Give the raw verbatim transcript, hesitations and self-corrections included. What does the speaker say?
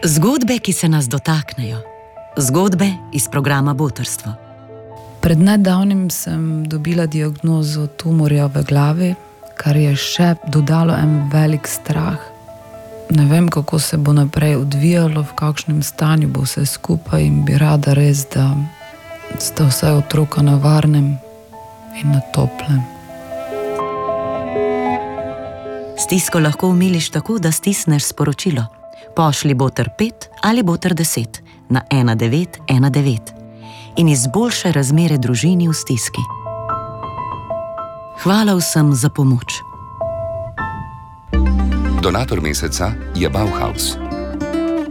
Zgodbe, ki se nas dotaknejo. Zgodbe iz programa Botrstvo. Pred nedavnim sem dobila diagnozo tumorja v glavi, kar je še dodalo en velik strah. Ne vem, kako se bo naprej odvijalo, v kakšnem stanju bo vse skupaj in bi rada res, da sta vse otroka na varnem in na toplem. Stisko lahko umiliš tako, da stisneš sporočilo. Pošli Botr pet ali Botr deset na ena devet ena devet in izboljšaj razmere družini v stiski. Hvala vsem za pomoč. Donator meseca je Bauhaus.